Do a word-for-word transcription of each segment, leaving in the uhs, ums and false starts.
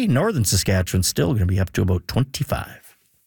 thirty. Northern Saskatchewan still going to be up to about twenty-five.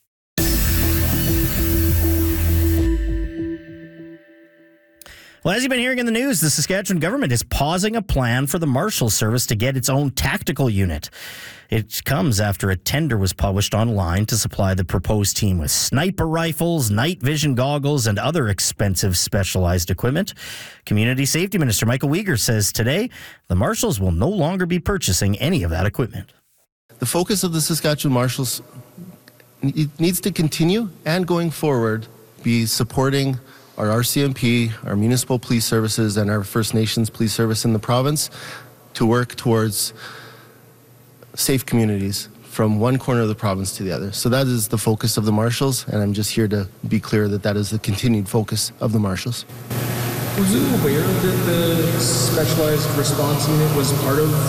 Well, as you've been hearing in the news, the Saskatchewan government is pausing a plan for the Marshals Service to get its own tactical unit. It comes after a tender was published online to supply the proposed team with sniper rifles, night vision goggles, and other expensive specialized equipment. Community Safety Minister Michael Weger says today the Marshals will no longer be purchasing any of that equipment. The focus of the Saskatchewan Marshals needs to continue and going forward be supporting our R C M P, our municipal police services, and our First Nations police service in the province to work towards safe communities from one corner of the province to the other. So that is the focus of the Marshals, and I'm just here to be clear that that is the continued focus of the Marshals. Was you aware that the Specialized Response Unit was part of,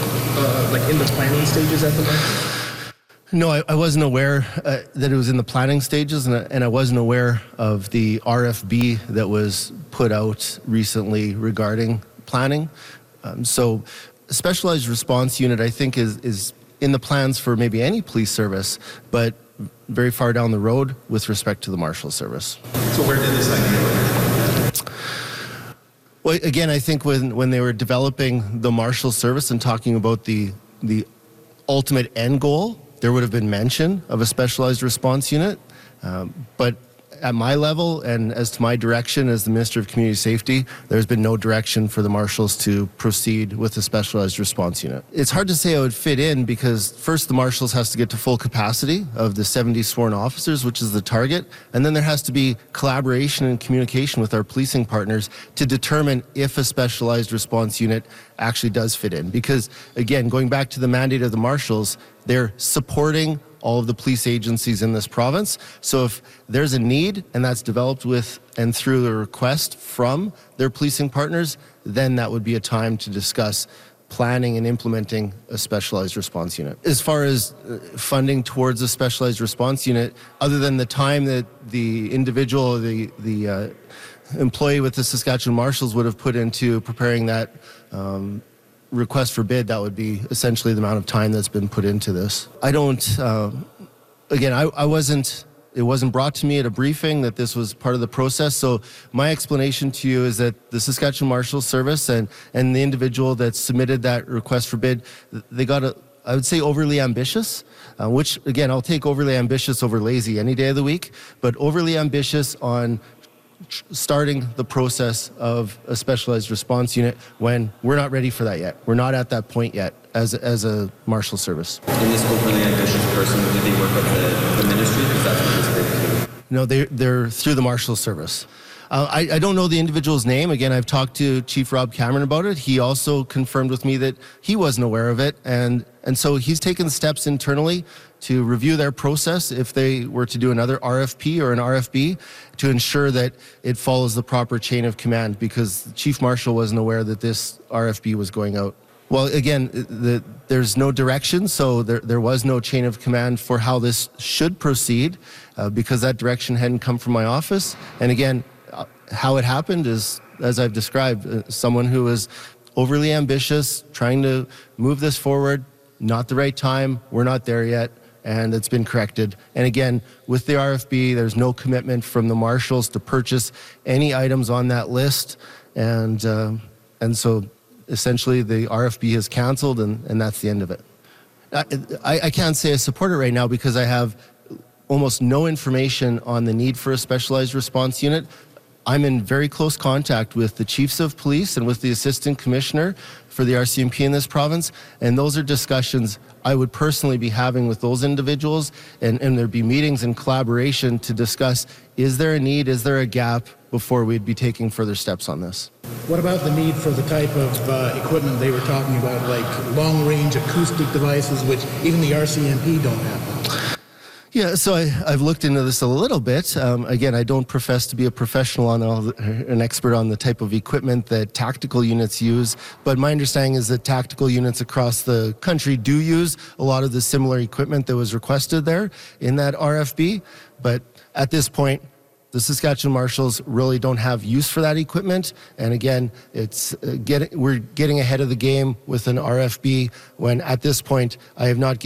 uh, like, in the planning stages at the moment? No, I, I wasn't aware uh, that it was in the planning stages, and I, and I wasn't aware of the R F B that was put out recently regarding planning. Um, so a Specialized Response Unit, I think, is, is in the plans for maybe any police service, but very far down the road with respect to the Marshal Service. So where did this idea come from? Well, again, I think when, when they were developing the Marshal Service and talking about the, the ultimate end goal, there would have been mention of a Specialized Response Unit, um, but at my level and as to my direction as the Minister of Community Safety, there's been no direction for the Marshals to proceed with a Specialized Response Unit. It's hard to say how it would fit in because first the Marshals has to get to full capacity of the seventy sworn officers, which is the target, and then there has to be collaboration and communication with our policing partners to determine if a Specialized Response Unit actually does fit in. Because again, going back to the mandate of the Marshals, they're supporting all of the police agencies in this province. So if there's a need and that's developed with and through the request from their policing partners, then that would be a time to discuss planning and implementing a Specialized Response Unit. As far as funding towards a Specialized Response Unit, other than the time that the individual, the, the uh, employee with the Saskatchewan Marshals would have put into preparing that um, request for bid, that would be essentially the amount of time that's been put into this. I don't, uh, again, I, I wasn't, it wasn't brought to me at a briefing that this was part of the process. So my explanation to you is that the Saskatchewan Marshals Service and, and the individual that submitted that request for bid, they got a, I would say overly ambitious, uh, which again, I'll take overly ambitious over lazy any day of the week, but overly ambitious on starting the process of a Specialized Response Unit when we're not ready for that yet. We're not at that point yet as, as a Marshal Service. And this overly ambitious person, did they work with the, the ministry? Because that's what this is. No, they, they're through the Marshal Service. Uh, I, I don't know the individual's name. Again, I've talked to Chief Rob Cameron about it. He also confirmed with me that he wasn't aware of it. And, and so he's taken steps internally to review their process if they were to do another R F P or an R F B to ensure that it follows the proper chain of command, because the Chief Marshal wasn't aware that this R F B was going out. Well, again, the, there's no direction, so there, there was no chain of command for how this should proceed uh, because that direction hadn't come from my office. And again, uh, how it happened is, as I've described, uh, someone who was overly ambitious, trying to move this forward, not the right time, we're not there yet, and it's been corrected. And again, with the R F B, there's no commitment from the Marshals to purchase any items on that list, and, uh, and so essentially the R F B is canceled, and, and that's the end of it. I, I, I can't say I support it right now because I have almost no information on the need for a Specialized Response Unit. I'm in very close contact with the chiefs of police and with the assistant commissioner for the R C M P in this province, and those are discussions I would personally be having with those individuals, and, and there'd be meetings and collaboration to discuss, is there a need, is there a gap, before we'd be taking further steps on this. What about the need for the type of uh, equipment they were talking about, like long-range acoustic devices, which even the R C M P don't have? Yeah, so I, I've looked into this a little bit. Um, again, I don't profess to be a professional on all the, an expert on the type of equipment that tactical units use, but my understanding is that tactical units across the country do use a lot of the similar equipment that was requested there in that R F B. But at this point, the Saskatchewan Marshals really don't have use for that equipment. And again, it's uh, getting, we're getting ahead of the game with an R F B when at this point I have not